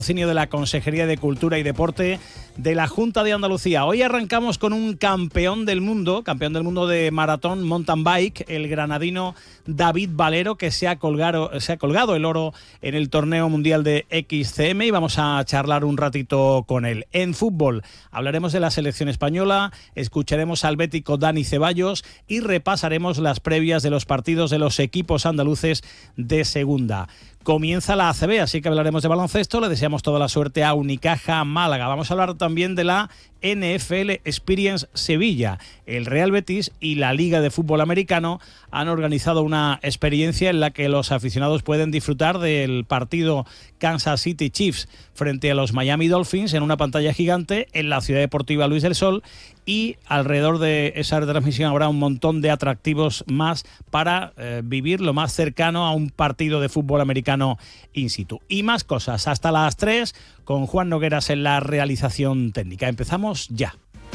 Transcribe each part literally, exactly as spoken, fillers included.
Patrocinio de la Consejería de Cultura y Deporte de la Junta de Andalucía. Hoy arrancamos con un campeón del mundo, campeón del mundo de maratón mountain bike, el granadino David Valero, que se ha colgado, se ha colgado el oro en el torneo mundial de X C M, y vamos a charlar un ratito con él. En fútbol hablaremos de la selección española, escucharemos al bético Dani Ceballos y repasaremos las previas de los partidos de los equipos andaluces de segunda. Comienza la A C B, así que hablaremos de baloncesto. Le deseamos toda la suerte a Unicaja Málaga. Vamos a hablar también de la N F L Experience Sevilla. El Real Betis y la Liga de Fútbol Americano han organizado una experiencia en la que los aficionados pueden disfrutar del partido Kansas City Chiefs frente a los Miami Dolphins en una pantalla gigante en la Ciudad Deportiva Luis del Sol, y alrededor de esa retransmisión habrá un montón de atractivos más para eh, vivir lo más cercano a un partido de fútbol americano in situ. Y más cosas hasta las tres con Juan Nogueras en la realización técnica. Empezamos ya.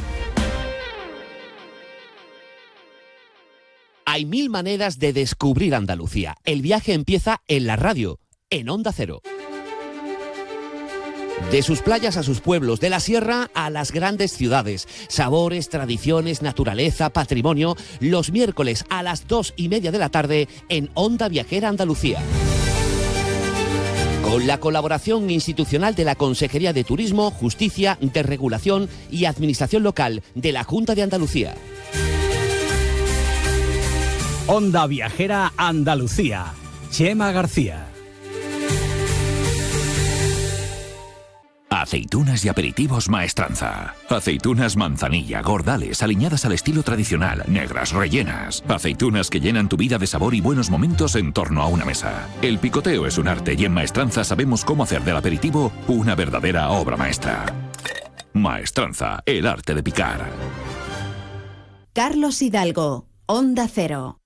Hay mil maneras de descubrir Andalucía. El viaje empieza en la radio, en Onda Cero. De sus playas a sus pueblos, de la sierra a las grandes ciudades. Sabores, tradiciones, naturaleza, patrimonio. Los miércoles a las dos y media de la tarde en Onda Viajera Andalucía. Con la colaboración institucional de la Consejería de Turismo, Justicia, Desregulación y Administración Local de la Junta de Andalucía. Onda Viajera Andalucía. Chema García. Aceitunas y aperitivos Maestranza. Aceitunas manzanilla, gordales, aliñadas al estilo tradicional, negras, rellenas. Aceitunas que llenan tu vida de sabor y buenos momentos en torno a una mesa. El picoteo es un arte y en Maestranza sabemos cómo hacer del aperitivo una verdadera obra maestra. Maestranza, el arte de picar. Carlos Hidalgo, Onda Cero.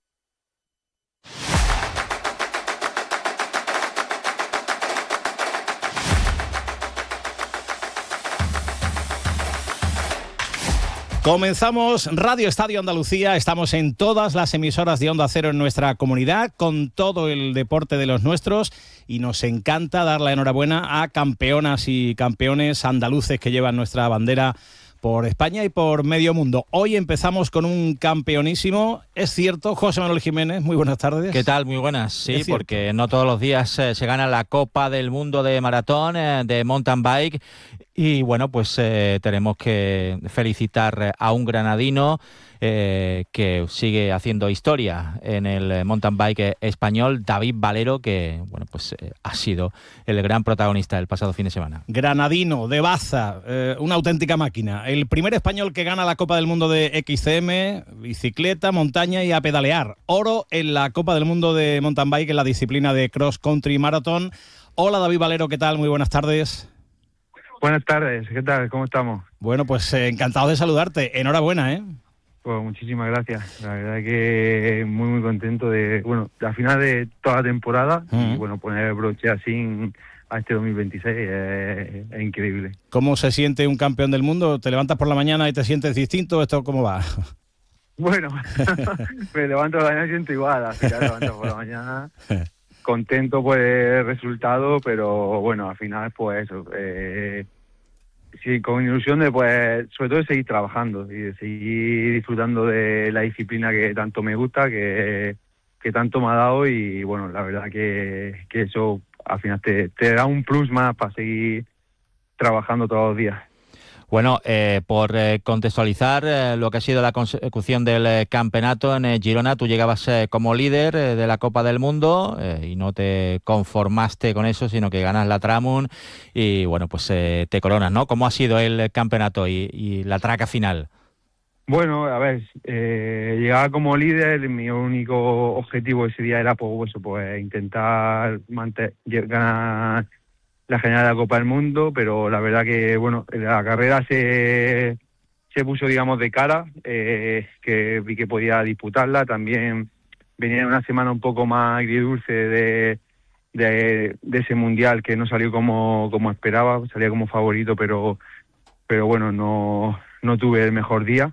Comenzamos Radio Estadio Andalucía, estamos en todas las emisoras de Onda Cero en nuestra comunidad, con todo el deporte de los nuestros, y nos encanta dar la enhorabuena a campeonas y campeones andaluces que llevan nuestra bandera por España y por medio mundo. Hoy empezamos con un campeonísimo, es cierto, José Manuel Jiménez, muy buenas tardes. ¿Qué tal? Muy buenas, sí, porque no todos los días eh, se gana la Copa del Mundo de Maratón, eh, de Mountain Bike, y bueno, pues eh, tenemos que felicitar a un granadino eh, que sigue haciendo historia en el mountain bike español, David Valero, que bueno, pues eh, ha sido el gran protagonista del pasado fin de semana. Granadino, de Baza, eh, una auténtica máquina. El primer español que gana la Copa del Mundo de X C M, bicicleta, montaña y a pedalear. Oro en la Copa del Mundo de mountain bike en la disciplina de cross country marathon. Hola David Valero, ¿qué tal? Muy buenas tardes. Buenas tardes, ¿qué tal? ¿Cómo estamos? Bueno, pues eh, encantado de saludarte. Enhorabuena, ¿eh? Pues muchísimas gracias. La verdad que muy, muy contento de, bueno, al final de toda la temporada, uh-huh. Y bueno, poner el broche así a este dos mil veintiséis es, es increíble. ¿Cómo se siente un campeón del mundo? ¿Te levantas por la mañana y te sientes distinto? ¿Esto cómo va? Bueno, me levanto por la mañana y siento igual, así que me levanto por la mañana contento por el resultado, pero bueno, al final pues eso, eh, sí, con ilusión de pues sobre todo de seguir trabajando y de seguir disfrutando de la disciplina que tanto me gusta, que, que tanto me ha dado, y bueno, la verdad que, que eso al final te, te da un plus más para seguir trabajando todos los días. Bueno, eh, por eh, contextualizar eh, lo que ha sido la consecución del eh, campeonato en eh, Girona, tú llegabas eh, como líder eh, de la Copa del Mundo eh, y no te conformaste con eso, sino que ganas la Tramon y bueno, pues eh, te coronas, ¿no? ¿Cómo ha sido el campeonato y, y la traca final? Bueno, a ver, eh, llegaba como líder, mi único objetivo ese día era pues, eso, pues intentar mantener, ganar la general de la Copa del Mundo, pero la verdad que, bueno, la carrera se, se puso, digamos, de cara, eh, que vi que podía disputarla. También venía una semana un poco más agridulce de, de, de ese Mundial, que no salió como, como esperaba, salía como favorito, pero, pero bueno, no, no tuve el mejor día.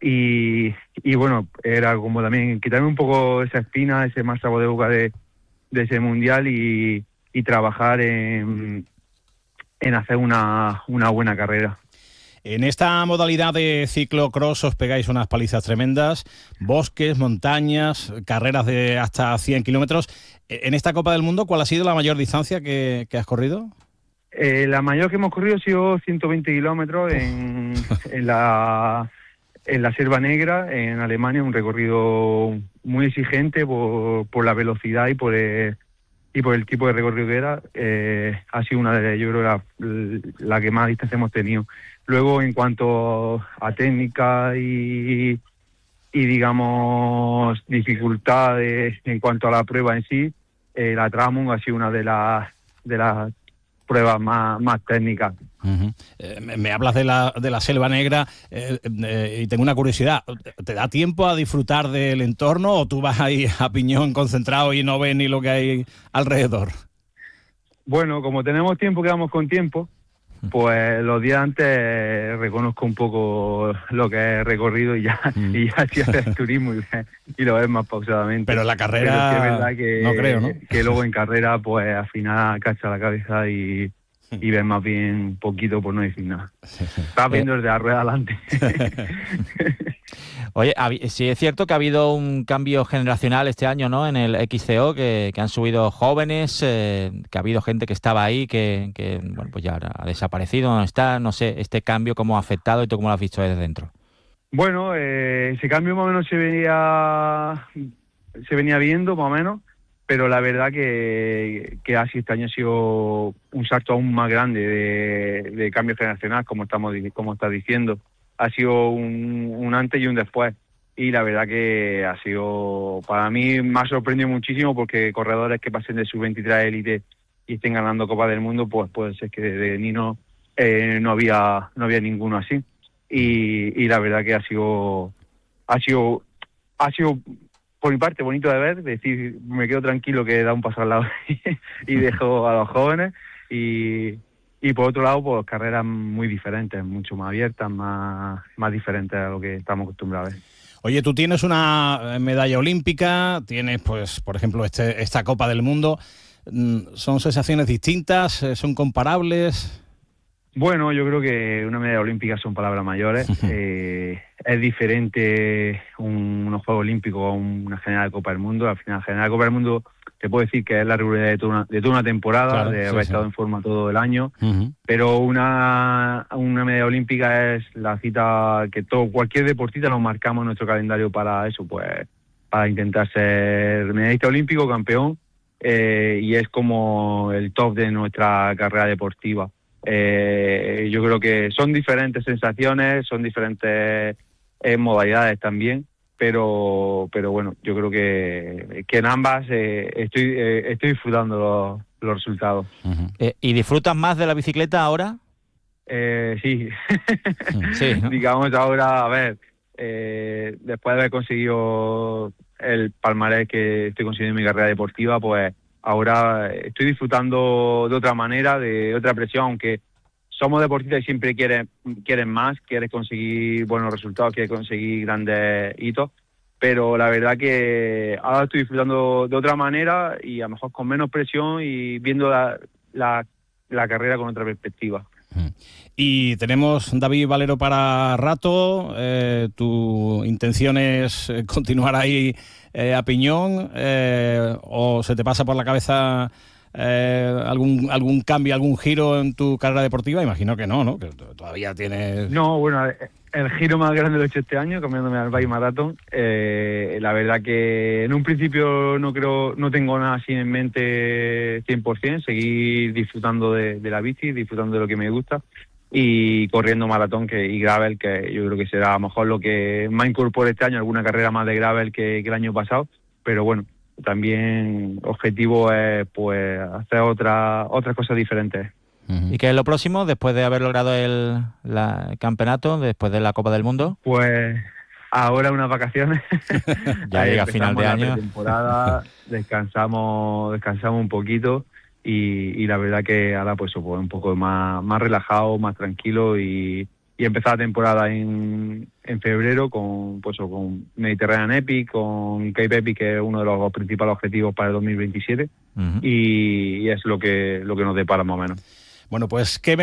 Y, y bueno, era como también quitarme un poco esa espina, ese más sabor de boca de, de ese Mundial y y trabajar en, en hacer una, una buena carrera. En esta modalidad de ciclocross os pegáis unas palizas tremendas, bosques, montañas, carreras de hasta cien kilómetros. En esta Copa del Mundo, ¿cuál ha sido la mayor distancia que, que has corrido? Eh, la mayor que hemos corrido ha sido ciento veinte kilómetros en, en la en la Selva Negra, en Alemania, un recorrido muy exigente por, por la velocidad y por el, y por el tipo de recorrido que era. Eh, ha sido una de, yo creo, la, la que más distancia hemos tenido. Luego, en cuanto a técnica y, y digamos, dificultades en cuanto a la prueba en sí, eh, la Tramung ha sido una de las de las pruebas más, más técnicas. Uh-huh. Eh, me, me hablas de la, de la Selva Negra eh, eh, y tengo una curiosidad. ¿Te da tiempo a disfrutar del entorno o tú vas ahí a piñón concentrado y no ves ni lo que hay alrededor? Bueno, como tenemos tiempo, quedamos con tiempo, pues los días antes reconozco un poco lo que he recorrido y ya, mm. y ya sí haces turismo y, y lo ves más pausadamente. Pero la carrera, Pero sí es verdad que, no creo, ¿no? Que luego en carrera, pues al final cacha la cabeza y, y ves más bien poquito, por no decir nada. Estás viendo desde la rueda adelante. Oye, sí es cierto que ha habido un cambio generacional este año, ¿no? En el X C O, que, que han subido jóvenes, eh, que ha habido gente que estaba ahí, que, que bueno, pues ya ha desaparecido, no está, no sé, este cambio cómo ha afectado y tú cómo lo has visto desde dentro. Bueno, eh, ese cambio más o menos se venía, se venía viendo más o menos, pero la verdad que, que así este año ha sido un salto aún más grande de, de cambio generacional, como estamos, como estás diciendo. Ha sido un, un antes y un después, y la verdad que ha sido, para mí me ha sorprendido muchísimo, porque corredores que pasen de sub veintitrés élite y estén ganando Copa del Mundo, pues puede ser que de Nino eh, no había no había ninguno así, y, y la verdad que ha sido ha sido ha sido por mi parte bonito de ver, decir, me quedo tranquilo que da un paso al lado y dejo a los jóvenes, y Y por otro lado, pues carreras muy diferentes, mucho más abiertas, más, más diferentes a lo que estamos acostumbrados a ver. Oye, tú tienes una medalla olímpica, tienes, pues, por ejemplo, este, esta Copa del Mundo. ¿Son sensaciones distintas? ¿Son comparables? Bueno, yo creo que una medalla olímpica son palabras mayores. eh, es diferente un, unos Juegos Olímpicos a una general Copa del Mundo. Al final, la general Copa del Mundo te puedo decir que es la regularidad de toda una, de toda una temporada, claro, de haber sí, estado sí. en forma todo el año. Uh-huh. Pero una, una medalla olímpica es la cita que todo cualquier deportista nos marcamos en nuestro calendario para eso, pues para intentar ser medallista olímpico, campeón, eh, y es como el top de nuestra carrera deportiva. Eh, yo creo que son diferentes sensaciones, son diferentes eh, modalidades también, pero pero bueno, yo creo que, que en ambas eh, estoy eh, estoy disfrutando los, los resultados. Uh-huh. eh, ¿Y disfrutas más de la bicicleta ahora? Eh, sí, sí, ¿no? Digamos ahora, a ver, eh, después de haber conseguido el palmarés que estoy consiguiendo en mi carrera deportiva, pues ahora estoy disfrutando de otra manera, de otra presión, aunque somos deportistas y siempre quieren, quieren más, quieres conseguir buenos resultados, quieres conseguir grandes hitos, pero la verdad que ahora estoy disfrutando de otra manera y a lo mejor con menos presión y viendo la, la, la carrera con otra perspectiva. Y tenemos David Valero para rato. Eh, ¿tu intención es continuar ahí eh, a piñón eh, o se te pasa por la cabeza eh, algún algún cambio, algún giro en tu carrera deportiva? Imagino que no, ¿no? Que todavía tienes... No, bueno, el giro más grande lo he hecho este año, cambiándome al Bike Marathon. Eh, la verdad que en un principio no creo, no tengo nada así en mente cien por ciento, seguir disfrutando de, de la bici, disfrutando de lo que me gusta y corriendo maratón que, y gravel, que yo creo que será a lo mejor lo que más incorpore este año, alguna carrera más de gravel que, que el año pasado, pero bueno, también objetivo es pues hacer otra, otras cosas diferentes. ¿Y qué es lo próximo después de haber logrado el, la, el campeonato, después de la Copa del Mundo? Pues ahora unas vacaciones. Ya llega final de año. Temporada, descansamos, descansamos un poquito y, y la verdad que ahora pues, pues un poco más, más relajado, más tranquilo y, y empezar la temporada en, en febrero con pues con Mediterranean Epic, con Cape Epic, que es uno de los principales objetivos para el dos mil veintisiete. Uh-huh. y, y es lo que lo que nos depara más o menos. Bueno, pues qué